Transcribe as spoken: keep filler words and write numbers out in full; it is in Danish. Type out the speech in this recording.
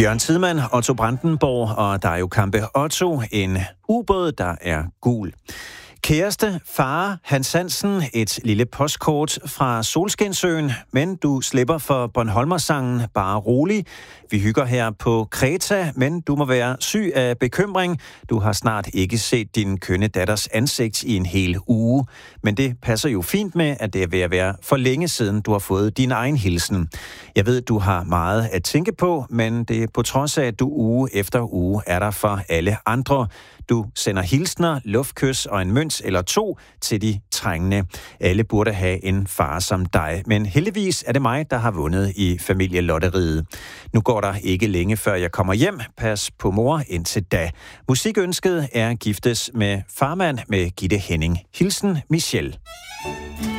Bjørn Tidemand, Otto Brandenborg og Dario Campe Otto, en ubåd, der er gul. Kæreste, far, Hans Hansen, et lille postkort fra Solskinsøen, men du slipper for Bornholmersangen, bare rolig. Vi hygger her på Kreta, men du må være syg af bekymring. Du har snart ikke set din kønne datters ansigt i en hel uge. Men det passer jo fint med, at det er ved at være for længe siden, du har fået din egen hilsen. Jeg ved, du har meget at tænke på, men det er på trods af, at du uge efter uge er der for alle andre. Du sender hilsner, luftkys og en mønt eller to til de trængende. Alle burde have en far som dig, men heldigvis er det mig, der har vundet i familielotteriet. Nu går der ikke længe før jeg kommer hjem. Pas på mor indtil da. Musikønsket er giftes med farmand med Gitte Henning. Hilsen Michelle.